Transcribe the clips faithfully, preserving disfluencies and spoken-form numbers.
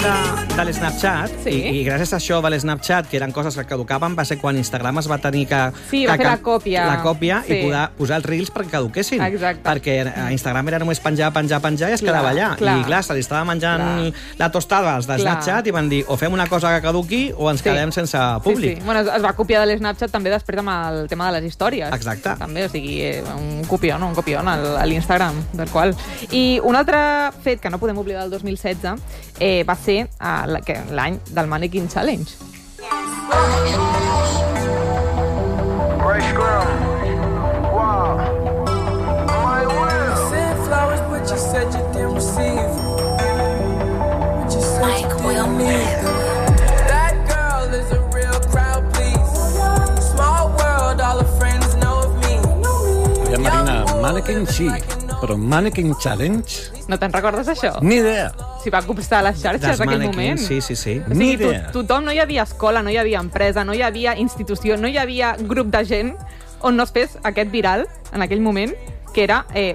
de, de l'Snapchat, Sí. i, i gràcies a això de l'Snapchat, que eren coses que caducaven, va ser quan Instagram es va tenir que... Sí, va que, fer la còpia. La còpia Sí. i poder posar els reels perquè caduquessin. Exacte. Perquè a Instagram era només penjar, penjar, penjar i es Clar, quedava allà. clar. I clar, se li estava menjant Clar. la tostada als de Clar. Snapchat i van dir o fem una cosa que caduqui o ens Sí. quedem sense públic. Sí, sí. Bueno, es, es va copiar de l'Snapchat també després amb el tema de les històries. Exacte. També, o sigui, eh, un copió, no? Un copió al- a l'Instagram, del qual. I un altre fet que no podem oblidar del dos mil setze eh, va ser eh, la- que- l'any del Mannequin Challenge. Fresh ground. Wow. My will. Sent flowers, but you said you didn't receive. But you said you didn't need them. That girl is a real crowd, please. Small world, all her friends know of me. Ja, Marina, Mannequin sí, però Mannequin Challenge? No te'n recordes això? Ni idea. S'hi va copsar a les xarxes Dels en aquell mannequins, moment. sí, sí, sí. O Ni sigui, to idea. tothom, no hi havia escola, no hi havia empresa, no hi havia institució, no hi havia grup de gent on no es fes aquest viral, en aquell moment, que era eh,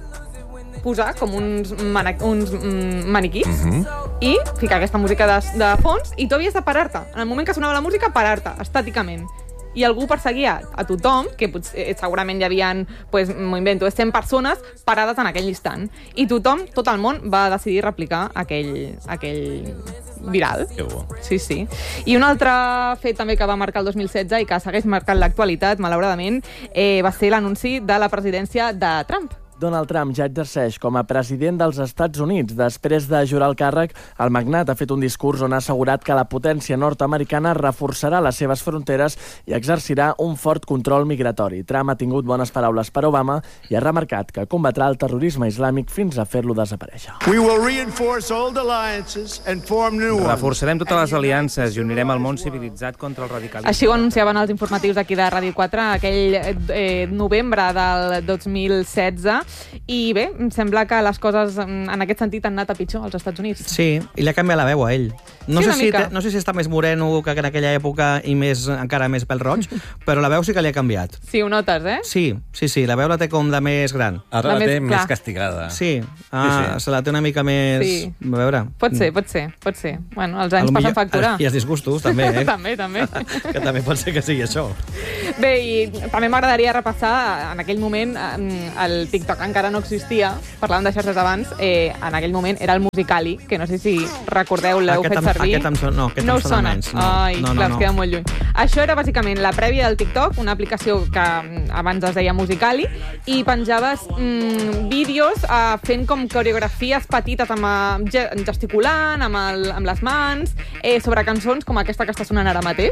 posar com uns, mane uns mm, maniquís uh -huh. i ficar aquesta música de, de fons i tu havies de parar-te. En el moment que sonava la música, parar-te, estàticament. I algú perseguia a tothom, que potser, eh, segurament hi havia, pues, m'ho invento, cent persones parades en aquell instant. I tothom, tot el món, va decidir replicar aquell, aquell viral. Que bo. Sí, sí. I un altre fet també que va marcar el dos mil setze i que segueix marcant l'actualitat, malauradament, eh, va ser l'anunci de la presidència de Trump. Donald Trump ja exerceix com a president dels Estats Units. Després de jurar el càrrec, el magnat ha fet un discurs on ha assegurat que la potència nord-americana reforçarà les seves fronteres i exercirà un fort control migratori. Trump ha tingut bones paraules per Obama i ha remarcat que combatrà el terrorisme islàmic fins a fer-lo desaparèixer. We will reinforce old alliances and form new ones. Reforçarem totes les aliances i unirem el món civilitzat contra el radicalisme. Així ho anunciaven els informatius d'aquí de Ràdio quatre aquell eh, novembre del dos mil setze. I bé, em sembla que les coses en aquest sentit han anat a pitjor als Estats Units. Sí, i li ha canviat la veu a ell. No, Sí, sé una si mica. té, no sé si està més moreno que en aquella època i més, encara més pèl roig, però la veu sí que li ha canviat. Sí, ho notes, eh? Sí, sí, sí, la veu la té com de més gran. Ara La la, més- té clar. més castigada. Sí, ah, Sí, sí. se la té una mica més... Sí. A veure... Pot ser, pot ser, pot ser. Bueno, els A anys lo passen millor- factura. I els disgustos, també, eh? també, també. que també pot ser que sigui això. Bé, i també m'agradaria repassar, en aquell moment, eh, el TikTok encara no existia, parlàvem de xarxes abans, eh, en aquell moment era el Musical.ly, que no sé si recordeu, l'heu Aquest fet em- servir. aquest em sona- no, aquest no em us sona sona. menys, no. Ai, No, no, clar, no. us queda molt lluny. Això era bàsicament la prèvia del TikTok, una aplicació que mm, abans es deia Musical.ly, i penjaves mm, vídeos eh, fent com coreografies petites amb, eh, ge- gesticulant, amb, el, amb les mans, eh, sobre cançons com aquesta que està sonant ara mateix.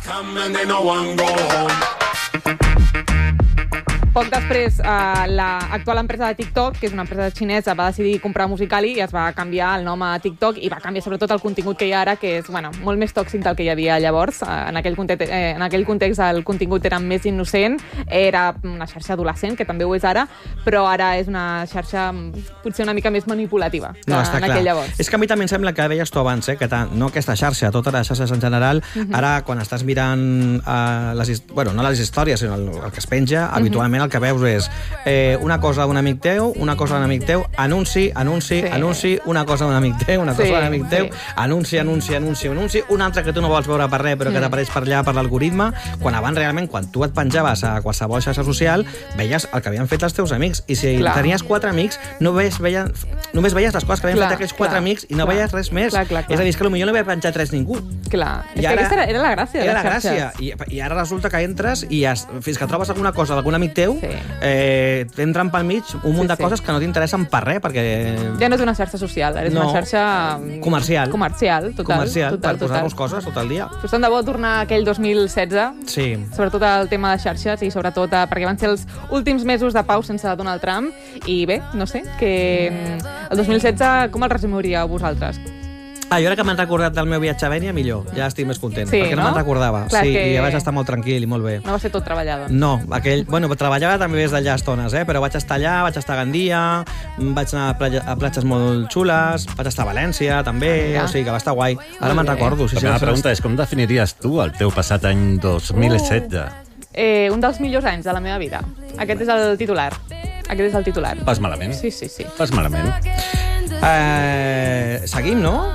Poc després, eh, l'actual empresa de TikTok, que és una empresa xinesa, va decidir comprar Musical.ly i es va canviar el nom a TikTok i va canviar sobretot el contingut que hi ha ara, que és bueno, molt més tòxic del que hi havia llavors. Eh, en, aquell context, eh, en aquell context el contingut era més innocent, era una xarxa adolescent, que també ho és ara, però ara és una xarxa mm, potser una mica més manipulativa que No, està en clar. aquell llavors. És que a mi també em sembla que deies tu abans, eh, que tant, no aquesta xarxa, totes les xarxes en general, uh -huh. ara quan estàs mirant uh, les, his- bueno, no les històries, sinó el, el que es penja, uh -huh. habitualment el que veus és eh, una cosa d'un amic teu, una cosa d'un amic teu, anunci, anunci, Sí. anunci, una cosa d'un amic teu, una cosa Sí, d'un amic teu, sí. anunci, anunci, anunci, anunci, un altre que tu no vols veure per res, però que Mm. t'apareix per allà per l'algoritme, quan abans realment, quan tu et penjaves a qualsevol xarxa social, veies el que havien fet els teus amics, i si Clar. tenies quatre amics, no veies, veies, només veies les coses que havien Clar, fet aquells quatre clar, amics i no clar. veies res més. Clar, clar, clar. És a dir, és que potser no havia penjat res ningú. Clar, és I que ara- aquesta era, era la gràcia de Era les la gràcia. xarxes. I, I ara resulta que entres i has, fins que trobes alguna cosa d'algun amic teu, Sí. eh, t'entren pel mig un munt Sí, de sí. coses que no t'interessen per res, perquè... Ja no és una xarxa social, ara és No. una xarxa... mm, Comercial. Comercial, total. comercial, total, per posar-nos coses tot el dia. Però tant de bo tornar a aquell dos mil setze, Sí. sobretot el tema de xarxes i sobretot eh, perquè van ser els últims mesos de pau sense Donald Trump i bé, no sé, que mm, el dos mil setze com el resumiríeu vosaltres? Ah, jo ara que m'han recordat del meu viatge a Bènia, millor. Ja estic més content, Sí, perquè no, no? me'n recordava. Clar sí, que- i ja vaig estar molt tranquil i molt bé. No va ser tot treballar, doncs. No, aquell... Bueno, treballava també des d'allà estones, eh? Però vaig estar allà, vaig estar a Gandia, vaig anar a, platja, a platges molt xules, vaig estar a València, també, Mira. o sigui que va estar guai. Ara Molt me'n bé. recordo. Sí, La sí, meva sí, pregunta és com definiries tu el teu passat any dos mil setze? Eh, un dels millors anys de la meva vida. Aquest és el titular. Aquest és el titular. Vas malament? Sí, sí, sí. Vas malament. Eh, seguim, no?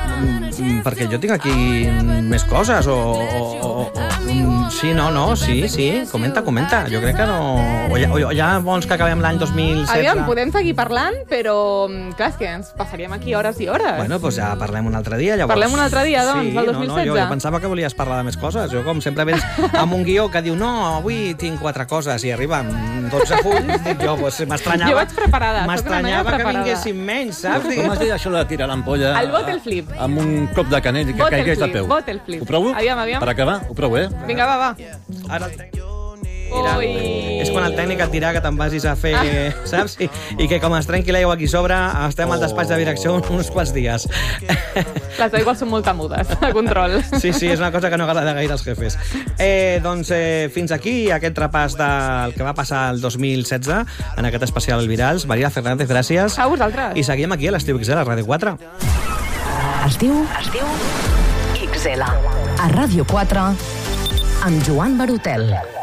perquè jo tinc aquí més coses, o... o, o, o sí, no, no, sí, sí, comenta, comenta. Jo crec que no... O ja, o ja vols que acabem l'any dos mil setze? Aviam, podem seguir parlant, però, clar, és que ens passaríem aquí hores i hores. Bueno, doncs ja parlem un altre dia, llavors. Parlem un altre dia, doncs, sí, del dos mil setze. No, no, jo, jo pensava que volies parlar de més coses. Jo, com sempre, vens amb un guió que diu no, avui tinc quatre coses, i arriba amb dotze fulls, dic jo, doncs m'estranyava... Jo vaig preparada, m'estranyava que vinguessin menys, saps? Com es deia això de tirar l'ampolla? El bottle flip. Amb un cop de canell i que Bottle caigués a flip, peu. bottle flip. Ho provo? Aviam, aviam. Per acabar, ho provo, eh? Vinga, va, va. Ara el tècnic... Ui. És quan el tècnic et dirà que te'n vagis a fer, saps? I, I que com es trenqui l'aigua aquí sobre, estem al despatx de direcció uns quants dies. Les aigües són molt temudes, a control. Sí, sí, és una cosa que no agrada gaire als jefes. Eh, doncs eh, fins aquí aquest repàs del que va passar el dos mil setze en aquest especial Virals. Maria Fernández, gràcies. A vosaltres. I seguim aquí a l'Estiu X L, a Ràdio quatre. Es diu... Es diu... X L. A Ràdio quatre, amb Joan Barutel.